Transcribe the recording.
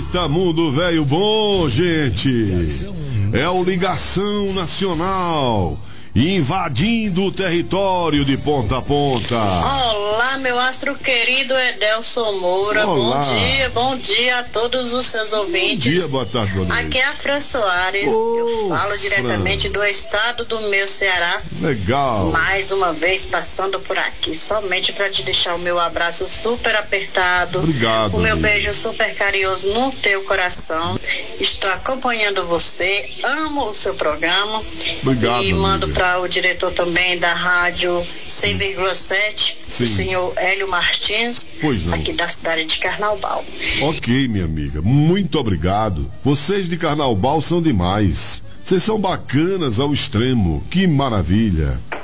Eita, mundo velho bom, gente. É o Ligação Nacional, invadindo o território de ponta a ponta. Olá, meu astro querido Edelson Moura. Olá. Bom dia a todos os seus ouvintes. Bom dia, boa tarde, boa noite. Aqui é a Fran Soares. Eu falo diretamente do estado do meu Ceará. Legal. Mais uma vez passando por aqui, somente para te deixar o meu abraço super apertado. Obrigado. O meu amigo. beijo super carinhoso no teu coração. Estou acompanhando você, amo o seu programa. Obrigado, E mando amiga. para o diretor também da rádio 100,7, Sim. o senhor Hélio Martins, Pois não. aqui da cidade de Carnaubal. Ok, minha amiga, muito obrigado. Vocês de Carnaubal são demais. Vocês são bacanas ao extremo. Que maravilha.